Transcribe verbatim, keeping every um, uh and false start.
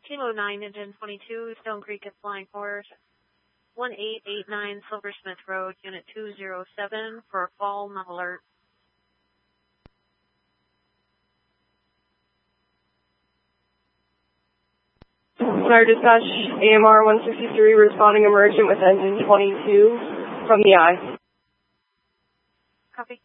Kilo nine, Engine twenty-two, Stone Creek is flying for one eight eight nine Silversmith Road, Unit two zero seven for fall non alert. Fire Dispatch, A M R one sixty-three, responding emergent with Engine twenty-two from the eye. Copy.